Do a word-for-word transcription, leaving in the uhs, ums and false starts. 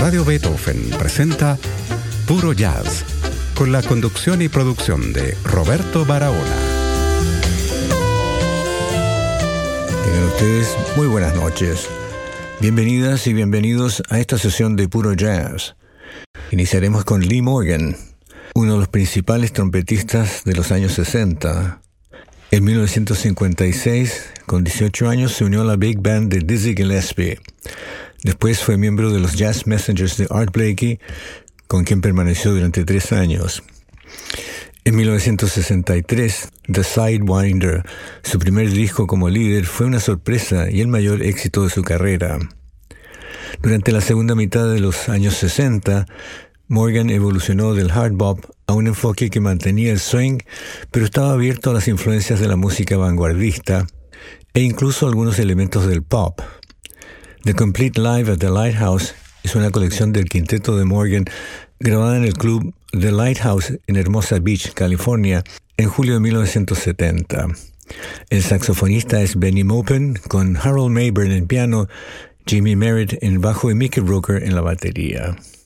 Radio Beethoven presenta Puro Jazz, con la conducción y producción de Roberto Barahona. Tengan ustedes muy buenas noches. Bienvenidas y bienvenidos a esta sesión de Puro Jazz. Iniciaremos con Lee Morgan, uno de los principales trompetistas de los años sesenta. En mil novecientos cincuenta y seis, con dieciocho años, se unió a la Big Band de Dizzy Gillespie. Después fue miembro de los Jazz Messengers de Art Blakey, con quien permaneció durante tres años. En mil novecientos sesenta y tres, The Sidewinder, su primer disco como líder, fue una sorpresa y el mayor éxito de su carrera. Durante la segunda mitad de los años sesenta, Morgan evolucionó del hard bop a un enfoque que mantenía el swing, pero estaba abierto a las influencias de la música vanguardista e incluso algunos elementos del pop. The Complete Live at the Lighthouse es una colección del quinteto de Morgan grabada en el club The Lighthouse en Hermosa Beach, California, en julio de mil novecientos setenta. El saxofonista es Benny Maupin, con Harold Mayburn en piano, Jimmy Merritt en bajo y Mickey Rooker en la batería.